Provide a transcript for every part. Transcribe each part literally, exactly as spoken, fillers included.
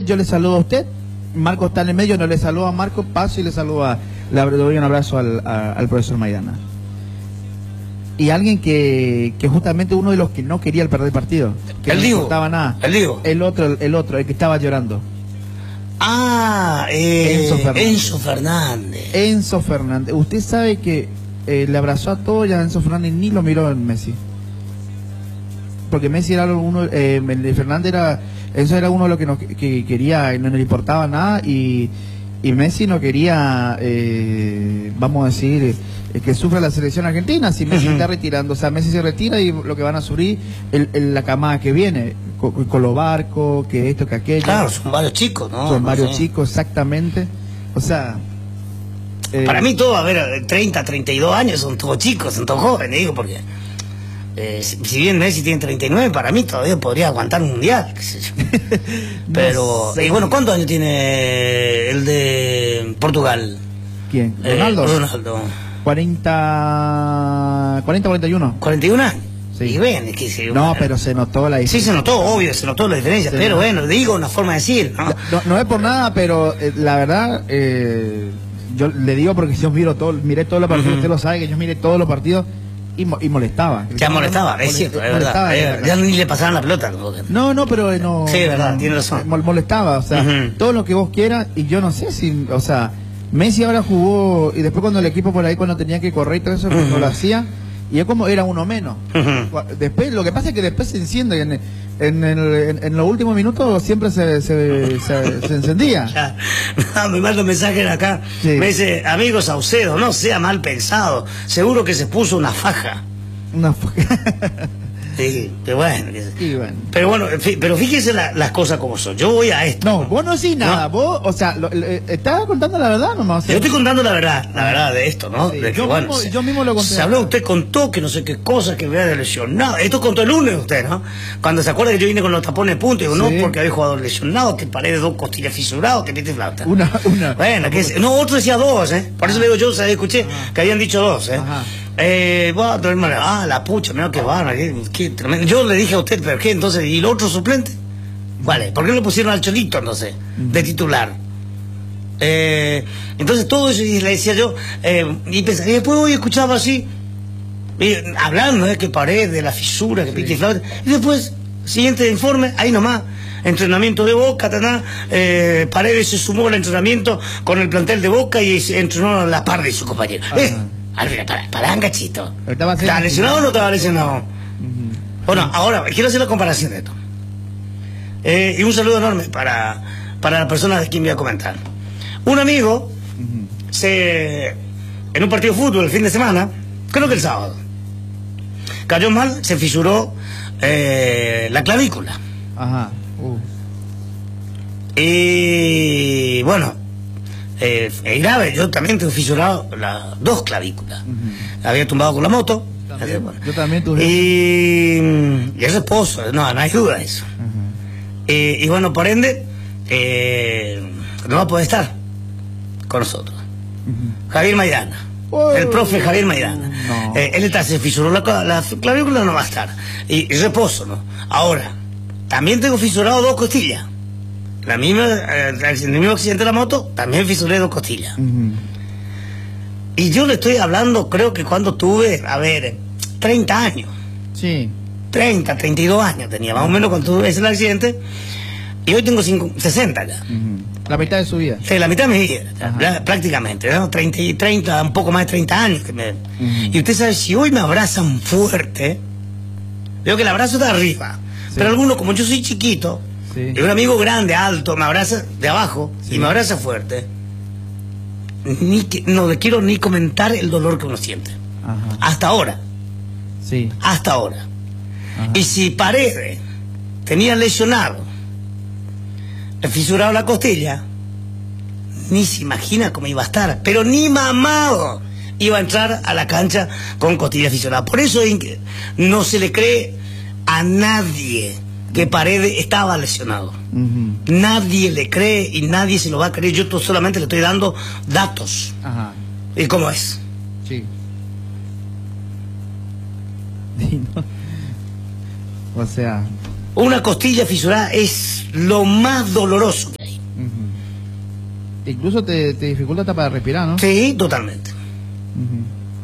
yo le saludo a usted. Marco está en el medio, no le saludo a Marco, paso y le saludo a, le doy un abrazo al, a, al profesor Maidana. Y alguien que, que justamente uno de los que no quería el perder el partido, que el no Diego, importaba nada. El Diego. El otro, el otro, el que estaba llorando. Ah, eh, Enzo Fernández. Enzo Fernández. Enzo Fernández. Usted sabe que eh, le abrazó a todos y a Enzo Fernández ni lo miró en Messi. Porque Messi era uno, eh, el Fernández era, eso era uno de los que, no, que quería, no le importaba nada, y, y Messi no quería, eh, vamos a decir, eh, que sufra la selección argentina. Si Messi uh-huh. está retirando, o sea, Messi se retira y lo que van a sufrir el, el, la camada que viene, con, con los barcos, que esto, que aquello. Claro, son varios chicos, ¿no? Son no varios sé. chicos, exactamente. O sea... Eh, Para mí todo, a ver, treinta, treinta y dos años son todos chicos, son todos jóvenes, digo, porque... Eh, si, si bien Messi tiene treinta y nueve, para mí todavía podría aguantar un mundial, qué sé yo. Pero, no sé. Y bueno, ¿cuántos años tiene el de Portugal? ¿Quién? ¿Ronaldo? Eh, Ronaldo. cuarenta, cuarenta, cuarenta y uno. ¿cuarenta y uno años? Sí. Y ven, es que se, no, bueno, pero se notó la diferencia. Sí, se notó, obvio, se notó la diferencia, sí, pero no. Bueno, digo una forma de decir, ¿no? No, no es por nada, pero eh, la verdad, eh, yo le digo porque yo miro todo, miré todos los partidos, uh-huh. usted lo sabe que yo miré todos los partidos. Y, mo y molestaba. Ya molestaba, es molest cierto, es verdad. Eh, ya ni le pasaban la pelota. No, no, pero no... Sí, es verdad, tiene razón. Molestaba, o sea, uh-huh. todo lo que vos quieras, y yo no sé si, o sea, Messi ahora jugó, y después cuando el equipo por ahí, cuando tenía que correr y todo eso, uh-huh. no lo hacía, y es como era uno menos. Uh-huh. Después, lo que pasa es que después se enciende, en, en, en, en, en los últimos minutos siempre se, se, se, se encendía. Ya. No, me manda un mensaje acá, sí. Me dice, amigo Saucedo, no sea mal pensado, seguro que se puso una faja. Una faja. Sí, pero bueno, sí, bueno. Pero bueno, pero fíjese la, las cosas como son. Yo voy a esto. No, vos no decís nada, ¿no? Vos, o sea, lo, lo, estás contando la verdad nomás. O sea, yo estoy contando la verdad, la verdad de esto, ¿no? Sí, de que, yo, bueno, mismo, se, yo mismo lo conté. Se habló, usted contó que no sé qué cosa, que me había lesionado. Esto contó el lunes usted, ¿no? Cuando se acuerda que yo vine con los tapones de punto, digo, sí. no, porque había jugado lesionado, que paredes dos costillas fisuradas, que pite flauta. Una, una. Bueno, que es, no, otro decía dos, ¿eh? Por eso le digo yo, o sea, escuché Ajá. que habían dicho dos, ¿eh? Ajá. Eh, bueno, ah, la pucha, mira qué bárbaro, qué, qué tremendo. Yo le dije a usted, pero qué, entonces, ¿y el otro suplente? Vale, ¿por qué no le pusieron al Cholito, entonces, de titular? Eh, entonces todo eso, y le decía yo, eh, y, pensaba, y después hoy escuchaba así, y, hablando, ¿eh? Que pared, de la fisura, que sí. pite y flauta, y después, siguiente informe, ahí nomás, entrenamiento de Boca, taná, eh, Paredes se sumó al entrenamiento con el plantel de Boca y se entrenó a la par de su compañero. Eh, Al final, para, para un cachito. ¿Estaba lesionado o no estaba lesionado? Uh-huh. Bueno, ahora quiero hacer la comparación de esto. Eh, y un saludo enorme para, para la persona de quien voy a comentar. Un amigo, uh-huh. se en un partido de fútbol el fin de semana, creo que el sábado, cayó mal, se fisuró eh, la clavícula. Ajá. Uh. Y bueno, Eh, es grave, yo también tengo fisurado las dos clavículas. Uh-huh. Había tumbado con la moto. También, así, bueno. Yo también tuve. Y, y es esposo, no, no hay duda de eso. Uh-huh. eh, y bueno, por ende, eh, no va a poder estar con nosotros. Uh-huh. Javier Maidana. Oh, el profe Javier Maidana. No. Eh, él está, se fisuró la, la clavícula, no va a estar. Y, y reposo, ¿no? Ahora, también tengo fisurado dos costillas. La misma, eh, el mismo accidente de la moto, también fisuré dos costillas. Uh-huh. Y yo le estoy hablando, creo que cuando tuve, a ver, treinta años. Sí. treinta, treinta y dos años tenía, más uh-huh. o menos cuando tuve ese accidente. Y hoy tengo cinco, sesenta ya. Uh-huh. La mitad de su vida. Sí, la mitad de mi vida, uh-huh. prácticamente, ¿no? treinta, treinta, un poco más de treinta años. Que me... uh-huh. Y usted sabe, si hoy me abrazan fuerte, veo que el abrazo está arriba. Sí. Pero algunos, como yo soy chiquito, sí. y un amigo grande, alto, me abraza de abajo, sí. y me abraza fuerte, ni que, no le quiero ni comentar el dolor que uno siente. Ajá. Hasta ahora. Sí. Hasta ahora. Ajá. Y si Paredes tenía lesionado, le fisurado la costilla, ni se imagina cómo iba a estar, pero ni mamado iba a entrar a la cancha con costilla fisurada. Por eso no se le cree a nadie que Paredes estaba lesionado. Uh-huh. Nadie le cree y nadie se lo va a creer. Yo solamente le estoy dando datos. Ajá. ¿Y cómo es? Sí. Sí, no. O sea... Una costilla fisurada es lo más doloroso que hay. Incluso te, te dificulta hasta para respirar, ¿no? Sí, totalmente. Uh-huh.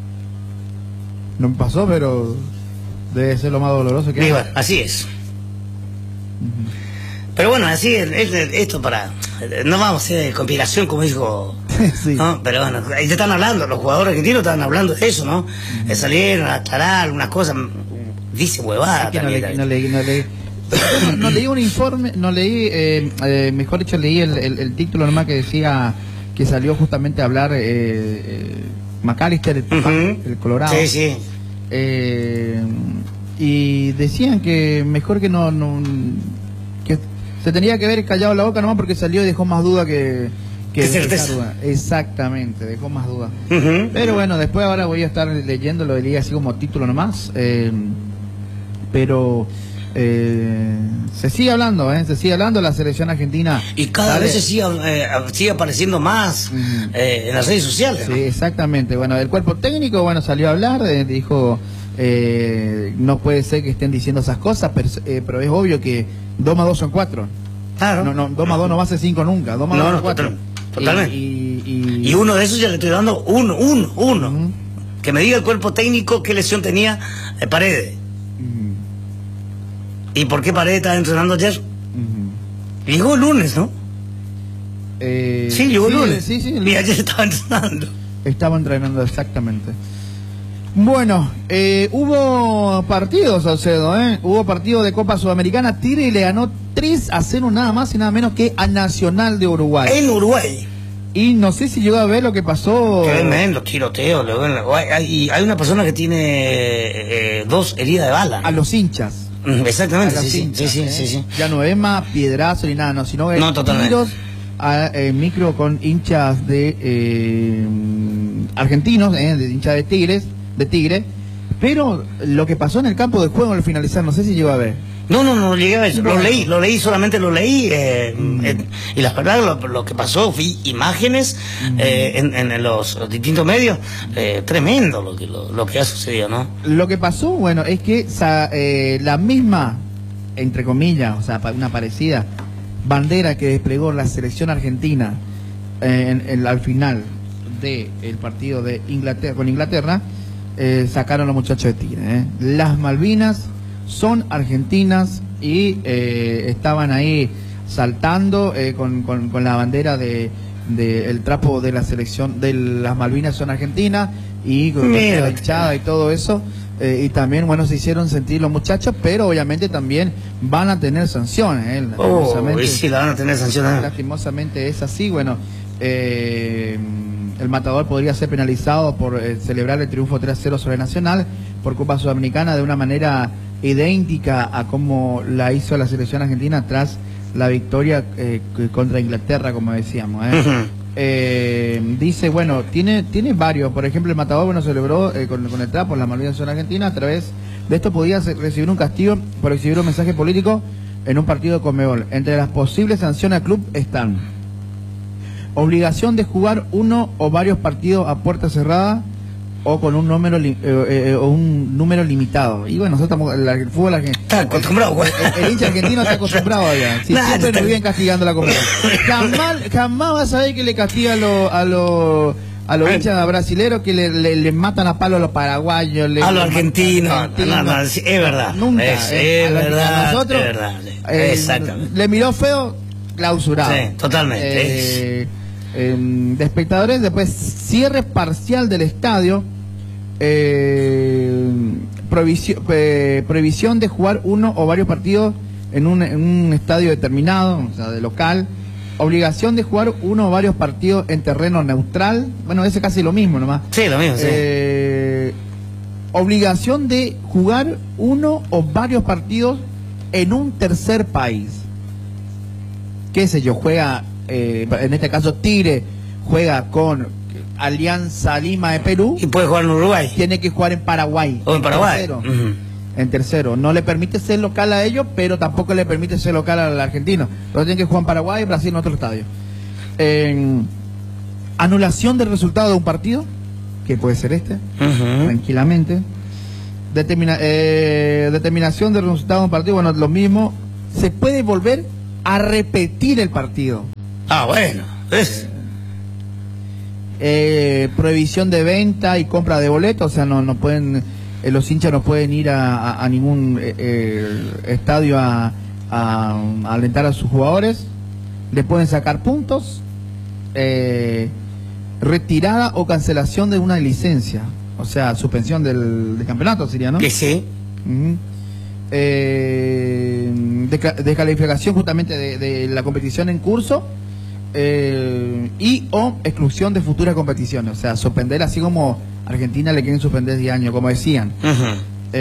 No me pasó, pero debe ser lo más doloroso que hay. Bueno, así es. Uh-huh. Pero bueno, así es, es, esto para... No vamos a hacer conspiración, como dijo... sí. ¿No? Pero bueno, ahí te están hablando, los jugadores argentinos están hablando de eso, ¿no? Uh-huh. De salieron a aclarar algunas cosas, dice huevada. Es que también, no, leí, no, leí, no, leí, no leí un informe, no leí, eh, eh, mejor dicho, leí el, el, el título nomás que decía que salió justamente a hablar eh, eh, McAllister, el, uh-huh. el Colorado. Sí, sí. Eh, y decían que mejor que no... no que se tenía que haber callado la boca nomás porque salió y dejó más duda que... que ¿Qué certeza? Duda. Exactamente, dejó más duda. Uh-huh. Pero bueno, después ahora voy a estar leyendo, lo leí así como título nomás. Eh, pero eh, se sigue hablando, ¿eh? Se sigue hablando de la selección argentina. Y cada vez se sigue, eh, sigue apareciendo más uh-huh. eh, en las redes sociales, ¿no? Sí, exactamente. Bueno, el cuerpo técnico, bueno, salió a hablar, eh, dijo... Eh, no puede ser que estén diciendo esas cosas, pero, eh, pero es obvio que dos más dos son cuatro. Claro. No, no, dos más dos no va a ser cinco nunca. dos más dos no, son no, cuatro. Totalmente. Y, y, y... y uno de esos ya le estoy dando uno, uno, uno. Uh-huh. Que me diga el cuerpo técnico qué lesión tenía eh, Paredes. Uh-huh. ¿Y por qué Paredes estaba entrenando ayer? Uh-huh. Llegó el lunes, ¿no? Eh, sí, llegó sí, el lunes. Sí, sí, el lunes. Y ayer estaba entrenando. Estaba entrenando, exactamente. Bueno, eh, hubo partidos, Salcedo, ¿eh? Hubo partido de Copa Sudamericana. Tigre le ganó tres a cero nada más y nada menos que a Nacional de Uruguay. En Uruguay. Y no sé si llegó a ver lo que pasó. Que ven los tiroteos. Y hay una persona que tiene eh, dos heridas de bala, ¿no? A los hinchas. Exactamente, a sí, hinchas, sí, ¿eh? sí, sí. Ya no es más piedrazo ni nada, no, sino que no, tiros a eh, micro con hinchas de eh, argentinos, eh, de hinchas de Tigres. de Tigre, pero lo que pasó en el campo de juego al finalizar, no sé si llegó a ver. No, no, no llegué a ver, lo leí, lo leí, solamente lo leí, eh, mm. eh, y la verdad lo, lo que pasó, vi imágenes mm. eh, en, en los, los distintos medios, eh, tremendo lo que, lo, lo que ha sucedido, ¿no? Lo que pasó, bueno, es que sa, eh, la misma, entre comillas, o sea, una parecida, bandera que desplegó la selección argentina eh, en, en, al final del partido de Inglaterra con Inglaterra, Eh, sacaron los muchachos de Tigre. ¿eh? Las Malvinas son argentinas y eh, estaban ahí saltando eh, con, con, con la bandera de, de el trapo de la selección de las Malvinas son argentinas y con la hinchada y todo eso. Eh, y también, bueno, se hicieron sentir los muchachos, pero obviamente también van a tener sanciones. ¿eh? Oh, y sí, la van a tener sanciones. Lastimosamente es así, bueno. Eh, el Matador podría ser penalizado por eh, celebrar el triunfo tres a cero sobre Nacional por Copa Sudamericana de una manera idéntica a como la hizo la selección argentina tras la victoria eh, contra Inglaterra, como decíamos. ¿eh? Uh-huh. Eh, dice, bueno, tiene tiene varios. Por ejemplo, el Matador, bueno, celebró eh, con, con el trapo la Malvinas son argentina. A través de esto podía recibir un castigo por exhibir un mensaje político en un partido de Conmebol. Entre las posibles sanciones al club están obligación de jugar uno o varios partidos a puerta cerrada o con un número li, eh, eh, o un número limitado. Y bueno, nosotros estamos el, el fútbol argentino. Está acostumbrado, güey. El, el hincha argentino está acostumbrado allá. Sí, nah, siempre nos vienen castigando la comida. Jamás, jamás vas a ver que le castiga a los a los a los hinchas brasileros que le, le, le matan a palo a los paraguayos, le, a los argentinos. argentinos. No, no, es verdad. Nunca. Es, eh, es, a verdad, nosotros, es verdad. Eh, Exactamente. Le miró feo, clausurado. Sí, totalmente. Eh, Eh, de espectadores, después cierre parcial del estadio, eh, prohibición, eh, prohibición de jugar uno o varios partidos en un, en un estadio determinado, o sea, de local, obligación de jugar uno o varios partidos en terreno neutral, bueno, ese casi lo mismo nomás. Sí, lo mismo, sí. Eh, obligación de jugar uno o varios partidos en un tercer país. Qué sé yo, juega... Eh, en este caso Tigre juega con Alianza Lima de Perú y puede jugar en Uruguay, tiene que jugar en Paraguay o en Paraguay tercero, uh-huh. en tercero, no le permite ser local a ellos, pero tampoco le permite ser local al argentino, pero tiene que jugar en Paraguay, Brasil en otro estadio. Eh, anulación del resultado de un partido, que puede ser este, uh-huh. tranquilamente. Determina, eh, determinación del resultado de un partido, bueno, lo mismo, se puede volver a repetir el partido. Ah, bueno, es... eh, prohibición de venta y compra de boletos, o sea, no, no pueden, eh, los hinchas no pueden ir a, a, a ningún eh, eh, estadio a, a, a alentar a sus jugadores, le pueden sacar puntos, eh, retirada o cancelación de una licencia, o sea, suspensión del, del campeonato sería, ¿no? Que sí. Uh-huh. eh, descalificación justamente de, de la competición en curso, eh, y o exclusión de futuras competiciones, o sea, suspender, así como Argentina le quieren suspender diez años, como decían. Uh-huh.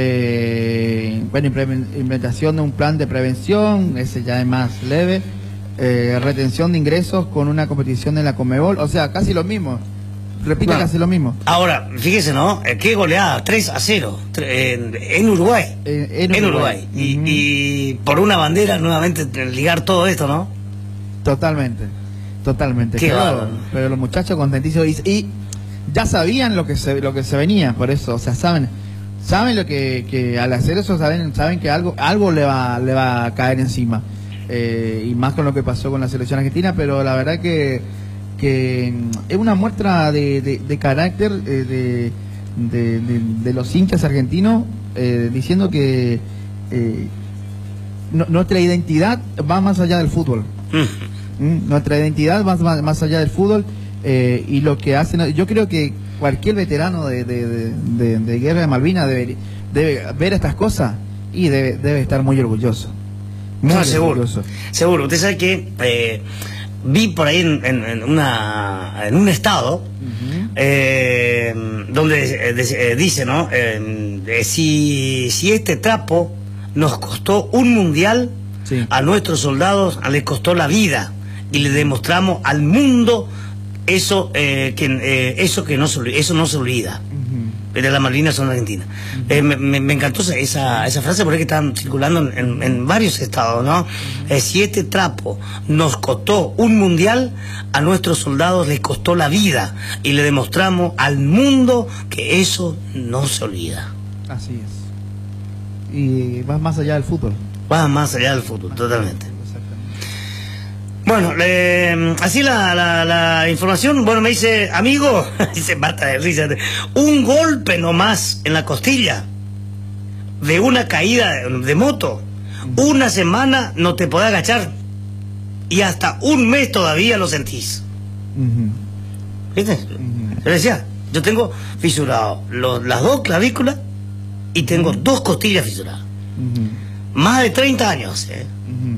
eh, bueno, implementación de un plan de prevención, ese ya es más leve. Eh, retención de ingresos con una competición en la Conmebol, o sea, casi lo mismo. Repite, bueno, casi lo mismo. Ahora, fíjese, ¿no? Qué goleada, tres a cero en, en Uruguay. En, en Uruguay. En Uruguay. Uh-huh. y, y por una bandera, nuevamente, ligar todo esto, ¿no? Totalmente, totalmente. Qué claro, bárbaro. Pero los muchachos contentísimos. Y, y ya sabían lo que se lo que se venía, por eso, o sea, saben saben lo que, que al hacer eso, saben saben que algo algo le va le va a caer encima. Eh, y más con lo que pasó con la selección argentina, pero la verdad que, que es una muestra de, de, de carácter eh, de, de, de, de los hinchas argentinos, eh, diciendo que eh, no, nuestra identidad va más allá del fútbol. Mm. ¿Mm? Nuestra identidad va más, más allá del fútbol, eh, y lo que hacen, yo creo que cualquier veterano de, de, de, de, de Guerra de Malvinas debe, debe ver estas cosas y debe, debe estar muy orgulloso. No, seguro, seguro. Usted sabe que eh, vi por ahí en, en, en, una, en un estado, uh-huh, eh, donde eh, eh, dice, ¿no? Eh, eh, si, si este trapo nos costó un mundial, sí, a nuestros soldados les costó la vida, y le demostramos al mundo eso, eh, que, eh, eso que no se, eso no se olvida. Pero las Malvinas son argentinas. Uh-huh. eh, me, me encantó esa, esa frase porque están circulando en, en, en varios estados, ¿no? Uh-huh. eh, si este trapo nos costó un mundial, a nuestros soldados les costó la vida, y le demostramos al mundo que eso no se olvida. Así es. Y va más allá del fútbol. Va más allá del fútbol, totalmente. Bueno, eh, así la, la, la información. Bueno, me dice, amigo, dice mata de risa, un golpe nomás en la costilla de una caída de, de moto, una semana no te podés agachar, y hasta un mes todavía lo sentís. Uh-huh. ¿Viste? Uh-huh. Yo decía, yo tengo fisurado los, las dos clavículas y tengo uh-huh. dos costillas fisuradas. Uh-huh. Más de treinta años, ¿eh? Uh-huh.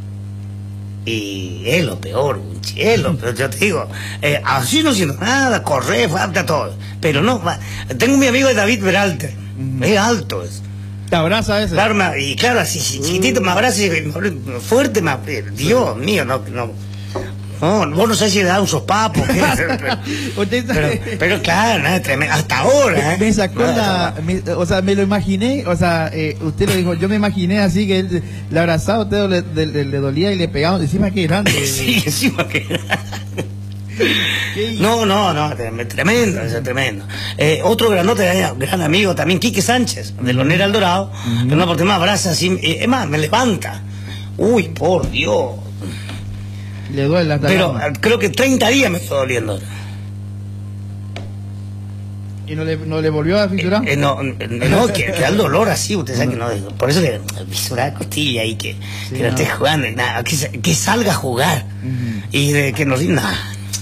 Y es lo peor, es lo peor, yo te digo, eh, así no siento nada, correr, falta todo, pero no, va. Tengo mi amigo de David Beralter, uh-huh, es alto, es. ¿Te abraza ese? Claro, y claro, así, uh-huh, chiquitito, me abraza y fuerte, me, Dios mío, no, no. No, vos no sabés si le da un sopapo. Pero, pero, pero claro, ¿no? Tremendo, hasta ahora. ¿eh? Me sacó no, la. Me, o sea, me lo imaginé. O sea, eh, usted lo dijo. Yo me imaginé así que él le abrazaba, usted le, le, le, le dolía y le pegaba. Encima que grande. Sí, encima que grande. No, no, no, tremendo, es tremendo. Eh, otro granote, gran amigo también, Quique Sánchez, de Lonera al Dorado. Uh-huh. Pero no, porque me abraza así. Eh, es más, me levanta. Uy, por Dios. Le duele la Pero uh, creo que treinta días me está doliendo. ¿Y no le, no le volvió a fisurar? Eh, eh, no, no, que, que da el dolor así, usted sabe que no. Por eso que fisurar costilla y que, sí, que no, no esté jugando, nada, que, que salga a jugar. Uh-huh. Y de que nos nada.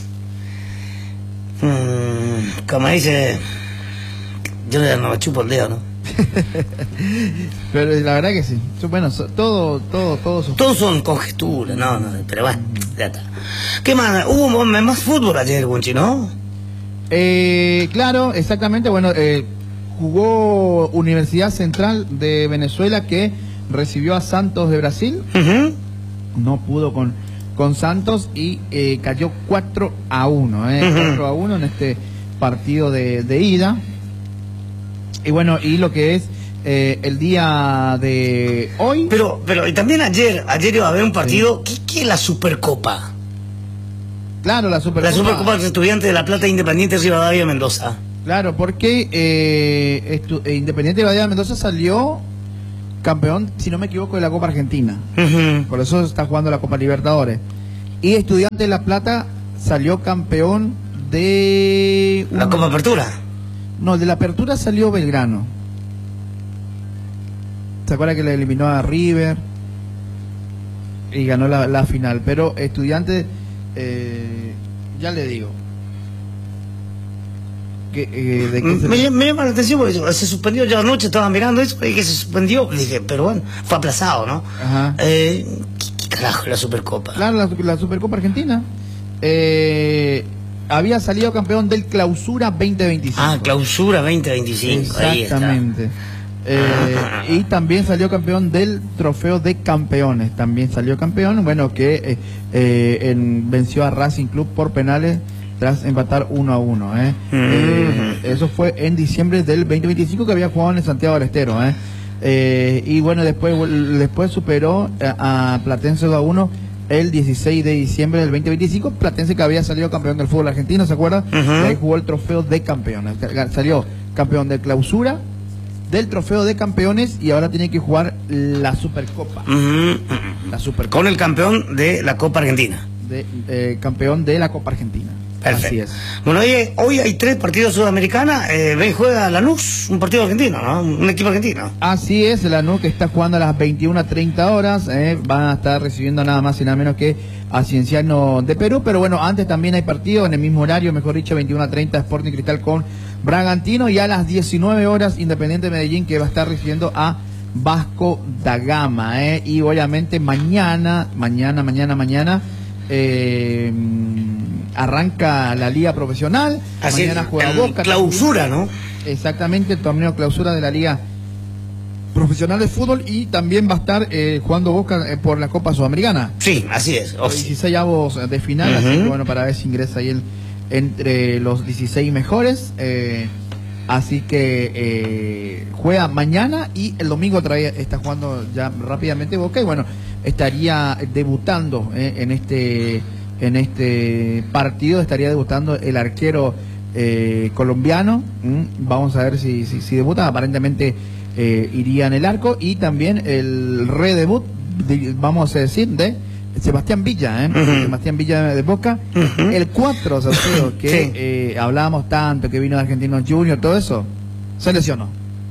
Hmm, como dice, yo no me chupo el dedo, ¿no? Pero la verdad que sí. Bueno, todo, todo, todo son... Todos son conjeturas, no, no, pero bueno, ya está. ¿Qué más? Hubo más fútbol ayer, Gunchi, ¿no? Eh, claro, exactamente. Bueno, eh, jugó Universidad Central de Venezuela, que recibió a Santos de Brasil. Uh-huh. No pudo con, con Santos y eh, cayó cuatro a uno, eh, uh-huh, cuatro a uno en este partido de, de ida. Y bueno, y lo que es eh, el día de hoy... Pero pero y también ayer, ayer iba a haber un partido, sí. ¿qué, qué es la Supercopa? Claro, la Supercopa. La Supercopa de Estudiantes de La Plata, Independiente Rivadavia Mendoza. Claro, porque eh, Independiente Rivadavia Mendoza salió campeón, si no me equivoco, de la Copa Argentina. Uh-huh. Por eso está jugando la Copa Libertadores. Y Estudiantes de La Plata salió campeón de... ¿La un... Copa Apertura? No, de la Apertura salió Belgrano. ¿Se acuerda que le eliminó a River? Y ganó la, la final. Pero Estudiantes, eh, ya le digo. Que, eh, de que me, se... me llama la atención porque se suspendió. Yo anoche estaba mirando eso y que se suspendió. Dije, pero bueno, fue aplazado, ¿no? Ajá. Eh, ¿qué, ¿Qué carajo la Supercopa? Claro, la, la Supercopa Argentina. Eh, había salido campeón del Clausura veinte veinticinco. Ah, Clausura veinte veinticinco. Exactamente. Eh, y también salió campeón del trofeo de campeones. También salió campeón, bueno, que eh, eh, en, venció a Racing Club por penales tras empatar uno a uno. ¿eh? Mm. Eh, eso fue en diciembre del veinte veinticinco, que había jugado en el Santiago del Estero. ¿eh? Eh, y bueno, después después superó a, a Platense dos a uno el dieciséis de diciembre del veinte veinticinco. Platense, que había salido campeón del fútbol argentino, ¿se acuerda? Uh-huh. Y ahí jugó el trofeo de campeones. Salió campeón de Clausura, del trofeo de campeones, y ahora tiene que jugar la Supercopa. Uh-huh. La Supercopa. Con el campeón de la Copa Argentina. De, eh, campeón de la Copa Argentina. Perfecto. Así es. Bueno, hoy, hoy hay tres partidos sudamericanos. Eh, ven, juega Lanús, un partido argentino, ¿no? Un equipo argentino. Así es, Lanús, que está jugando a las veintiuna treinta horas. Eh, van a estar recibiendo nada más y nada menos que a Cienciano de Perú. Pero bueno, antes también hay partido en el mismo horario, mejor dicho, veintiuna treinta, Sporting Cristal con Bragantino. Y a las diecinueve horas, Independiente Medellín, que va a estar recibiendo a Vasco da Gama. Eh, y obviamente mañana, mañana, mañana, mañana. Eh, arranca la liga profesional. Así mañana es, juega Boca. Clausura, ¿no? Exactamente, el torneo clausura de la liga profesional de fútbol, y también va a estar eh, jugando Boca eh, por la Copa Sudamericana. Sí, así es. Oh, dieciséis avos de final, uh-huh. Así que bueno, para ver si ingresa ahí el, entre los dieciséis mejores. Eh, así que eh, juega mañana, y el domingo otra vez está jugando ya rápidamente Boca, y bueno, estaría debutando eh, en este en este partido, estaría debutando el arquero eh, colombiano. ¿Mm? Vamos a ver si, si, si debuta. Aparentemente eh, iría en el arco, y también el redebut, de, vamos a decir, de Sebastián Villa, ¿eh? Uh-huh. Sebastián Villa de Boca. Uh-huh. El cuatro, Salcedo, que sí. eh, hablábamos tanto, que vino de Argentinos Junior, todo eso, se lesionó.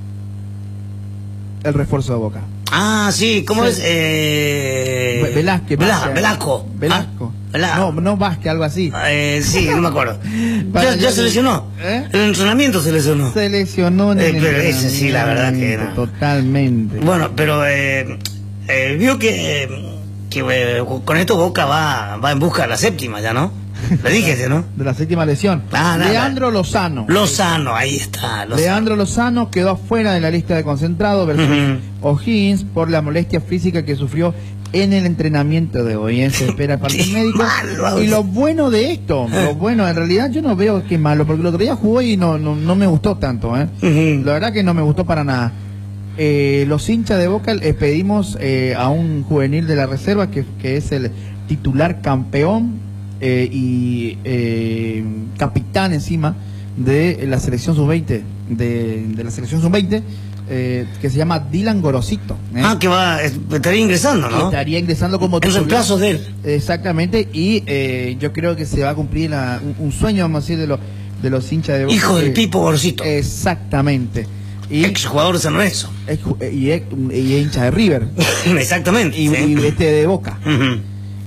El refuerzo de Boca. Ah, sí, ¿cómo sí. es? Eh... Velázquez. Velasco. Velasco. Velasco. Ah, no, no Vázquez, algo así. Eh, sí, no me acuerdo. ya, ya se lesionó. ¿Eh? El entrenamiento se lesionó. Se lesionó en eh, el pero ese sí, la verdad que no. Totalmente. Bueno, pero eh, eh, vio que, que eh, con esto Boca va, va en busca de la séptima ya, ¿no? Le dije, ¿no? De la séptima lesión. Ah, nada. Leandro Lozano. Lozano, ahí está. Lozano. Leandro Lozano quedó fuera de la lista de concentrado versus uh-huh. O'Higgins por la molestia física que sufrió en el entrenamiento de hoy. ¿eh? Se espera el parte médico. Malo. Y lo bueno de esto, lo bueno, en realidad yo no veo que malo, porque el otro día jugó y no, no, no me gustó tanto. ¿eh? Uh-huh. La verdad que no me gustó para nada. Eh, los hinchas de Boca eh, pedimos eh, a un juvenil de la reserva que, que es el titular campeón eh, y eh, capitán encima de la selección sub veinte, de, de la selección sub veinte, eh, que se llama Dylan Gorosito. ¿eh? Ah, que va, estaría ingresando, ¿no? Estaría ingresando como en reemplazo de él. Exactamente, y eh, yo creo que se va a cumplir la, un, un sueño, vamos a decir, de los de los hinchas de Boca. Hijo del Pipo Gorosito. Exactamente. Y ex jugador de San Lorenzo. Ex, y, ex, y hincha de River. Exactamente. Y, sí. y este de Boca. Uh-huh.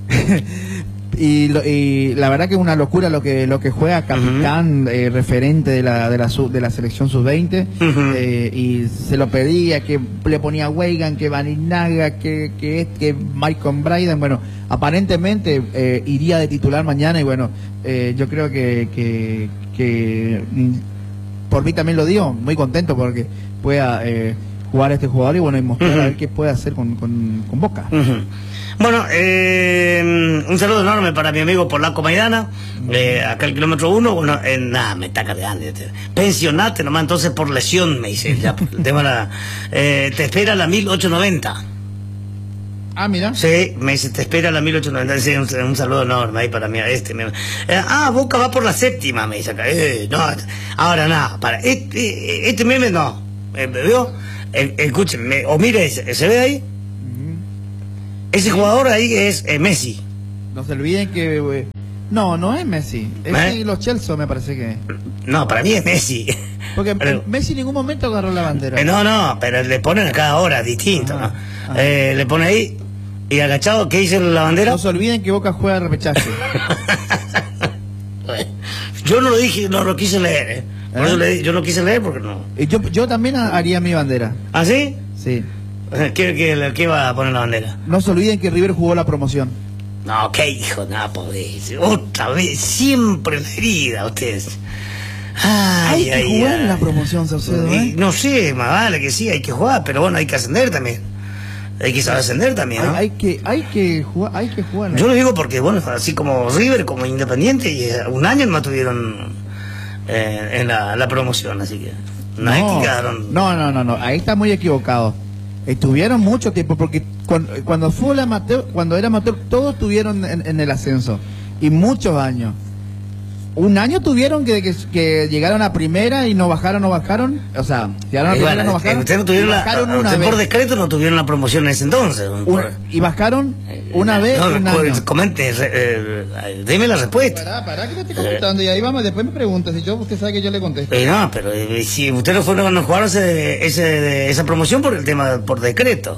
y, lo, y la verdad que es una locura lo que lo que juega capitán, uh-huh. eh, referente de la de la sub, de la selección sub veinte. Uh-huh. eh, y se lo pedía, que le ponía Weigan, que Vaninaga, que que que Michael Bryden. Bueno, aparentemente eh, iría de titular mañana, y bueno, eh, yo creo que que, que por mí también lo digo, muy contento porque pueda eh, jugar a este jugador y bueno, y mostrar uh-huh. a ver qué puede hacer con, con, con Boca. Uh-huh. Bueno, eh, un saludo enorme para mi amigo Polaco Maidana, eh, acá el kilómetro uno. Bueno, eh, nada, me está cargando. Pensionate nomás, entonces por lesión, me dice. Ya, el tema la, eh, te espera la mil ochocientos noventa. Ah, mira. Sí, me dice, te espera la mil ochocientos noventa. Sí, un, un saludo enorme ahí para mí. Este, me, eh, ah, Boca va por la séptima, me dice acá. Eh, no, ahora nada, para. Este, este meme no. Eh, ¿Veo? Eh, escúchenme, o mire, ¿se, ¿se ve ahí? Uh-huh. Ese sí. Jugador ahí es eh, Messi. No se olviden que eh, No, no es Messi. Es ¿Eh? los Chelsea, me parece que. No, para mí es Messi. Porque pero, Messi en ningún momento agarró la bandera. Eh, no, no, pero le ponen a cada hora distinto, ajá, ¿no? Ajá. Eh, le pone ahí y agachado, ¿qué dice la bandera? No se olviden que Boca juega de repechaje. Yo no lo dije, no lo quise leer, ¿eh? Por ¿Eh? eso le, yo no quise leer porque no. Yo, yo también haría mi bandera. ¿Ah, sí? Sí. ¿Qué, qué, qué va a poner la bandera? No se olviden que River jugó la promoción. No, ¿qué hijo? No, podés. Otra vez, siempre la herida, ustedes. Ay, hay que ay, jugar ay. en la promoción, Saucedo, ¿eh? No sé, más vale que sí, hay que jugar, pero bueno, hay que ascender también. Hay que saber ascender también, ¿no? Hay, hay que, hay que jugar, hay que jugar. Yo lo digo porque, bueno, así como River, como Independiente, y un año no tuvieron eh, en la, la promoción, así que no, no, es que quedaron... no, no, no, no, ahí está muy equivocado. Estuvieron mucho tiempo, porque cuando, cuando fue el amateur, cuando era amateur, todos estuvieron en, en el ascenso, y muchos años. Un año tuvieron que, que, que llegaron a primera y no bajaron, no bajaron. O sea, llegaron a primera, bueno, no bajaron. Ustedes no tuvieron la, bajaron una vez. Por decreto no tuvieron la promoción en ese entonces. Una, y bajaron una vez. No, un año. Comente, eh, eh, dime la respuesta. Pará, pará, que te estoy contestando. Eh, y ahí vamos, después me preguntas. Si yo, usted sabe que yo le contesto. Eh, no, pero eh, si ustedes no fueron a jugar ese, ese, esa promoción por el tema, por decreto.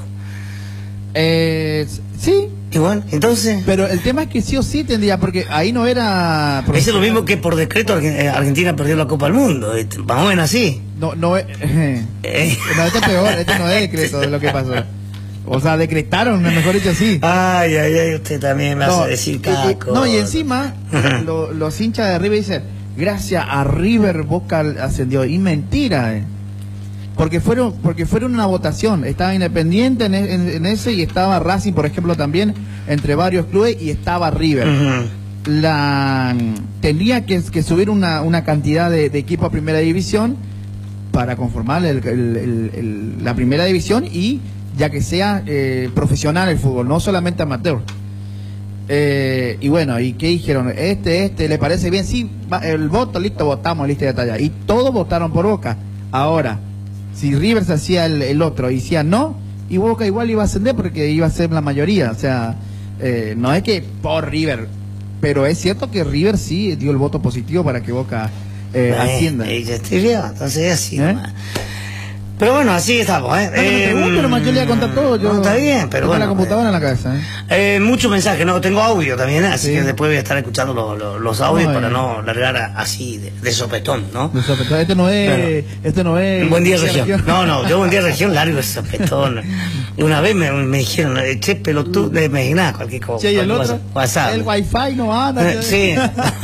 Eh, sí. Igual, entonces... Pero el tema es que sí o sí tendría, porque ahí no era... Es lo mismo que por decreto Argentina perdió la Copa del Mundo, más o menos así. No, no es... Eh. No, este es peor, este no es decreto de lo que pasó. O sea, decretaron, mejor dicho así. Ay, ay, ay, usted también me no, hace decir cada cosa. No, y encima, lo, los hinchas de River dicen, gracias a River Boca ascendió. Y mentira, eh. Porque fueron, porque fueron una votación, estaba Independiente en, en, en ese y estaba Racing, por ejemplo, también, entre varios clubes, y estaba River. Uh-huh. La tenía que, que subir una, una cantidad de, de equipos a primera división para conformar el, el, el, el, la primera división y ya que sea eh, profesional el fútbol, no solamente amateur. Eh, y bueno, ¿y qué dijeron? Este, este, ¿le parece bien? Sí, el voto, listo, votamos, lista de talla. Y todos votaron por Boca. Ahora, si River se hacía el, el otro y decía no, y Boca igual iba a ascender porque iba a ser la mayoría. O sea, eh, no es que por River, pero es cierto que River sí dio el voto positivo para que Boca eh, ascienda. Eh, ya estoy bien, entonces es así. ¿Eh? Pero bueno, así estamos, ¿eh? No, eh no pregunto, nomás yo le voy a contar todo. Yo, no, está bien, pero bueno. la computadora eh, en la cabeza, ¿eh? eh Muchos mensajes, no, tengo audio también, así sí. que después voy a estar escuchando los, los, los audios no, para eh. no largar así de, de sopetón, ¿no? De sopetón, este no es... Pero, este no es... Buen día, región. región. No, no, yo buen día, región, largo de sopetón. Una vez me, me dijeron, che, pelotudo, me imaginaba cualquier cosa. Che, ¿y el otro? WhatsApp. El wifi no anda. Sí.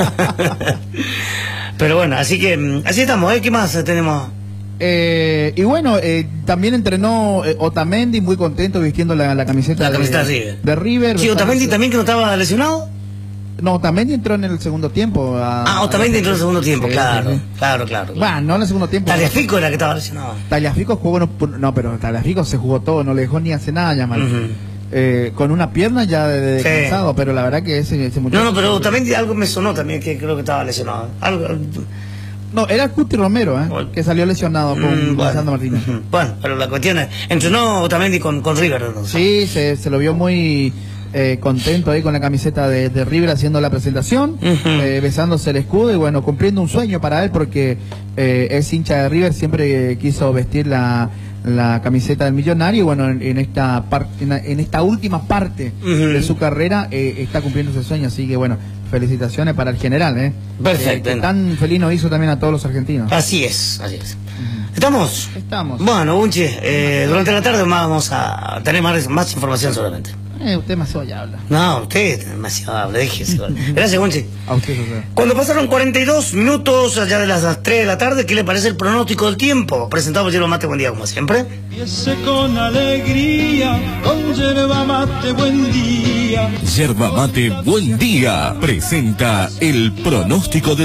Pero bueno, así que, así estamos, ¿eh? ¿Qué más tenemos? Eh, y bueno, eh, también entrenó eh, Otamendi, muy contento vistiendo la, la camiseta, la camiseta de, River. de River. Sí, Otamendi también que no estaba lesionado. No, Otamendi entró en el segundo tiempo. A, ah, Otamendi entró en el segundo tiempo, sí, claro, sí. claro, claro, claro. Bueno, no en el segundo tiempo. Tagliafico era que estaba lesionado. Tagliafico jugó, no, no, pero Tagliafico se jugó todo, no le dejó ni hacer nada ya mal. Uh-huh. eh, con una pierna ya de, de descansado, sí. pero la verdad que ese, ese muchacho... No, no, pero Otamendi algo me sonó también que creo que estaba lesionado. Algo... No, era Cuti Romero, ¿eh? Bueno. Que salió lesionado con mm, bueno. Sandro Martínez. Bueno, pero la cuestión es, entrenó Otamendi con, con River, ¿no? Sí, se, se lo vio muy eh, contento ahí con la camiseta de, de River haciendo la presentación, uh-huh. eh, besándose el escudo y bueno, cumpliendo un sueño para él porque eh, es hincha de River, siempre quiso vestir la, la camiseta del millonario y bueno, en, en esta parte, en, en esta última parte uh-huh. de su carrera eh, está cumpliendo ese sueño, así que bueno, felicitaciones para el general, ¿eh? Perfecto. Eh, que tan feliz nos hizo también a todos los argentinos. Así es, así es. Uh-huh. ¿Estamos? Estamos. Bueno, Bunchi, eh, durante la tarde vamos a tener más, más información solamente. Eh, usted demasiado ya habla. No, usted demasiado habla, déjese. Gracias, Bunchi. A usted, usted. Cuando pasaron cuarenta y dos minutos allá de las tres de la tarde, ¿qué le parece el pronóstico del tiempo? Presentado por Yerba Mate, buen día, como siempre. Empiece con alegría, con Yerba Mate, buen día. Yerba Mate, buen día. Presenta el pronóstico del